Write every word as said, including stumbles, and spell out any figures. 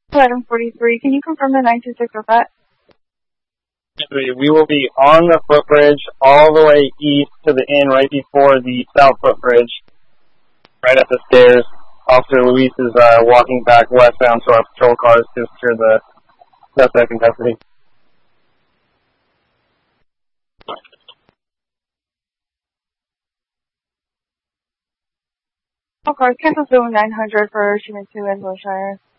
Item forty-three, can you confirm the nine two six with that? We will be on the footbridge all the way east to the inn right before the south footbridge, right up the stairs. Officer Luis is uh, walking back westbound to our patrol cars to secure the suspect in custody. All cars, cancel zone nine hundred for shipment two in Wilshire.